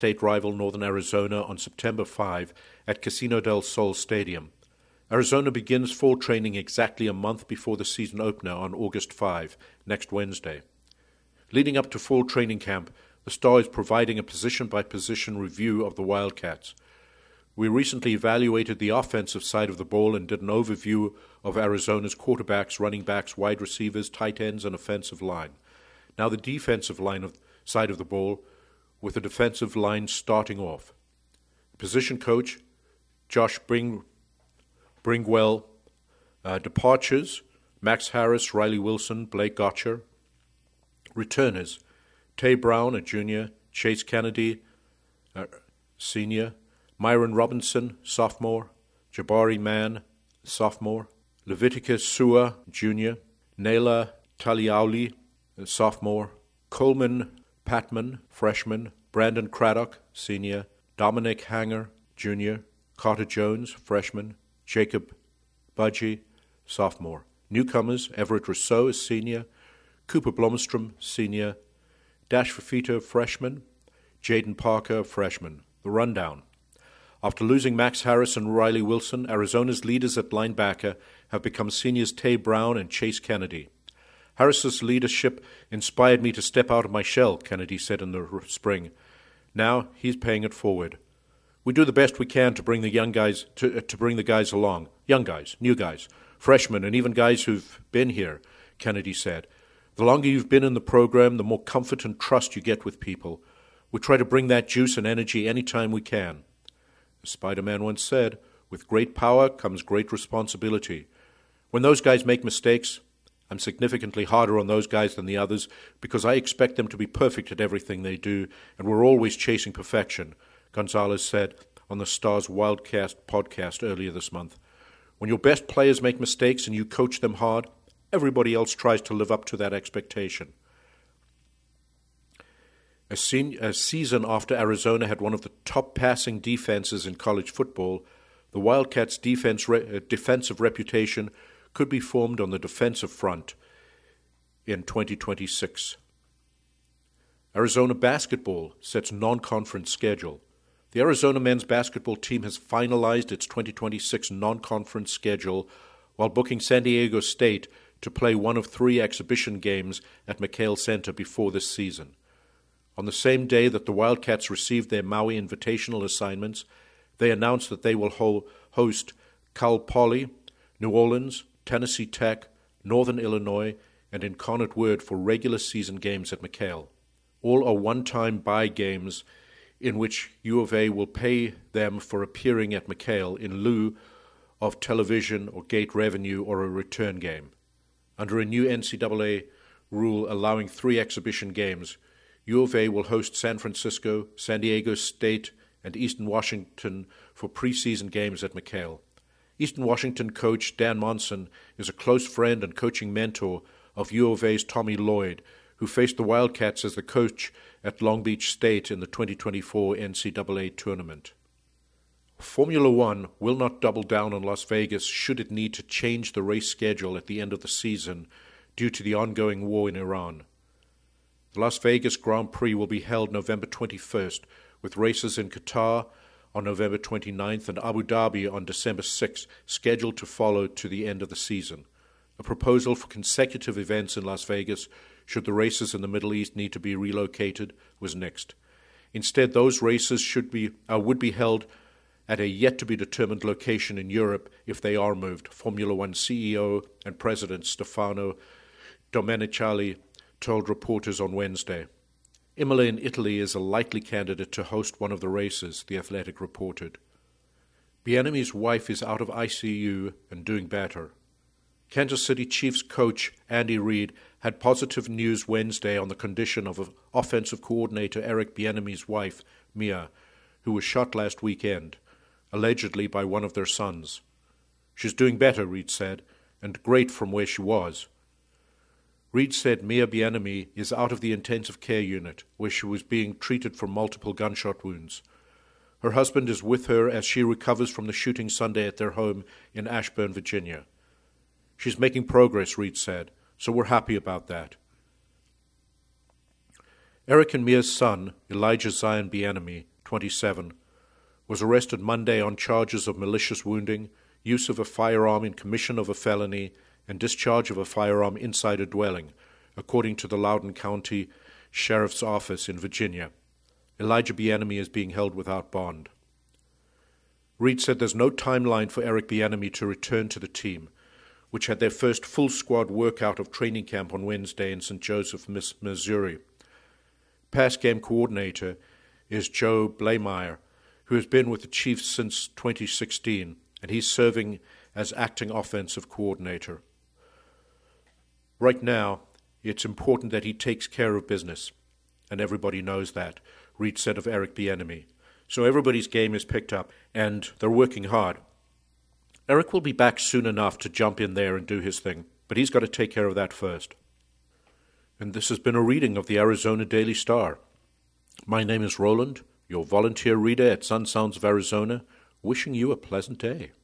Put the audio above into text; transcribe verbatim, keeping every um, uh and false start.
state rival Northern Arizona on September fifth at Casino del Sol Stadium. Arizona begins fall training exactly a month before the season opener on August fifth, next Wednesday. Leading up to fall training camp, the Star is providing a position-by-position review of the Wildcats. We recently evaluated the offensive side of the ball and did an overview of Arizona's quarterbacks, running backs, wide receivers, tight ends, and offensive line. Now the defensive line of, side of the ball, with the defensive line starting off. Position coach, Josh Bring, Bringwell. Uh, departures, Max Harris, Riley Wilson, Blake Gotcher. Returners, Tay Brown, a junior, Chase Kennedy, a senior, Myron Robinson, sophomore, Jabari Mann, sophomore, Leviticus Sua, junior, Nayla Taliauli, sophomore, Coleman Patman, freshman, Brandon Craddock, senior, Dominic Hanger, junior, Carter Jones, freshman, Jacob Budgie, sophomore. Newcomers, Everett Rousseau, senior, Cooper Blomstrom, senior, Dash Fafito, freshman, Jaden Parker, freshman. The rundown. After losing Max Harris and Riley Wilson, Arizona's leaders at linebacker have become seniors Tay Brown and Chase Kennedy. Harris's leadership inspired me to step out of my shell, Kennedy said in the spring. Now he's paying it forward. We do the best we can to bring the young guys to, uh, to bring the guys along. Young guys, new guys, freshmen, and even guys who've been here, Kennedy said. The longer you've been in the program, the more comfort and trust you get with people. We try to bring that juice and energy anytime we can. As Spider-Man once said, with great power comes great responsibility. When those guys make mistakes, I'm significantly harder on those guys than the others because I expect them to be perfect at everything they do, and we're always chasing perfection, Gonzalez said on the Stars Wildcast podcast earlier this month. When your best players make mistakes and you coach them hard, everybody else tries to live up to that expectation. A, sen- a season after Arizona had one of the top passing defenses in college football, the Wildcats' defense re- uh, defensive reputation could be formed on the defensive front in twenty twenty-six. Arizona basketball sets non-conference schedule. The Arizona men's basketball team has finalized its twenty twenty-six non-conference schedule while booking San Diego State to play one of three exhibition games at McHale Center before this season. On the same day that the Wildcats received their Maui Invitational assignments, they announced that they will ho- host Cal Poly, New Orleans, Tennessee Tech, Northern Illinois, and Incarnate Word for regular season games at McHale. All are one-time bye games in which U of A will pay them for appearing at McHale in lieu of television or gate revenue or a return game. Under a new N C double A rule allowing three exhibition games, U of A will host San Francisco, San Diego State, and Eastern Washington for preseason games at McHale. Eastern Washington coach Dan Monson is a close friend and coaching mentor of U of A's Tommy Lloyd, who faced the Wildcats as the coach at Long Beach State in the twenty twenty-four N C double A tournament. Formula One will not double down on Las Vegas should it need to change the race schedule at the end of the season due to the ongoing war in Iran. The Las Vegas Grand Prix will be held November twenty-first, with races in Qatar on November twenty-ninth and Abu Dhabi on December sixth, scheduled to follow to the end of the season. A proposal for consecutive events in Las Vegas, should the races in the Middle East need to be relocated, was nixed. Instead, those races should be uh, would be held at a yet-to-be-determined location in Europe if they are moved, Formula One C E O and President Stefano Domenicali told reporters on Wednesday. Imola in Italy is a likely candidate to host one of the races, The Athletic reported. Bieniemy's wife is out of I C U and doing better. Kansas City Chiefs coach Andy Reid had positive news Wednesday on the condition of offensive coordinator Eric Bieniemy's wife, Mia, who was shot last weekend, allegedly by one of their sons. She's doing better, Reid said, and great from where she was. Reid said Mia Bieniemy is out of the intensive care unit, where she was being treated for multiple gunshot wounds. Her husband is with her as she recovers from the shooting Sunday at their home in Ashburn, Virginia. She's making progress, Reid said, so we're happy about that. Eric and Mia's son, Elijah Zion Bieniemy, twenty-seven, was arrested Monday on charges of malicious wounding, use of a firearm in commission of a felony, and discharge of a firearm inside a dwelling, according to the Loudoun County Sheriff's Office in Virginia. Elijah Bieniemy is being held without bond. Reed said there's no timeline for Eric Bieniemy to return to the team, which had their first full squad workout of training camp on Wednesday in Saint Joseph, Missouri. Pass game coordinator is Joe Blameyer, who has been with the Chiefs since twenty sixteen, and he's serving as acting offensive coordinator. Right now, it's important that he takes care of business, and everybody knows that, Reed said of Eric Bieniemy. So everybody's game is picked up, and they're working hard. Eric will be back soon enough to jump in there and do his thing, but he's got to take care of that first. And this has been a reading of the Arizona Daily Star. My name is Roland, your volunteer reader at Sun Sounds of Arizona, wishing you a pleasant day.